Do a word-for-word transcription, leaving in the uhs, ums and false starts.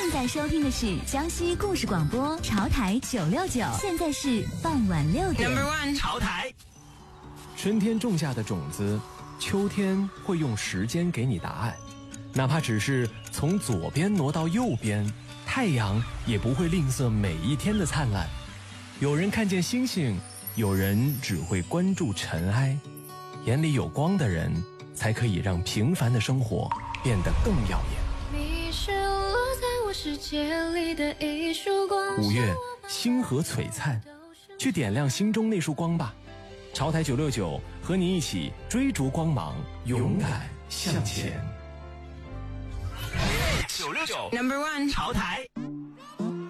正在收听的是江西故事广播潮台九六九，现在是傍晚六点。 Number one 潮台。 春天种下的种子，秋天会用时间给你答案。哪怕只是从左边挪到右边，太阳也不会吝啬每一天的灿烂。有人看见星星，有人只会关注尘埃。眼里有光的人，才可以让平凡的生活变得更耀眼。 你是落在我世界里的一束光。 五月，星河璀璨，去点亮心中那束光吧。潮台九六九和你一起追逐光芒，勇敢向前。 九六九 Number one 潮台。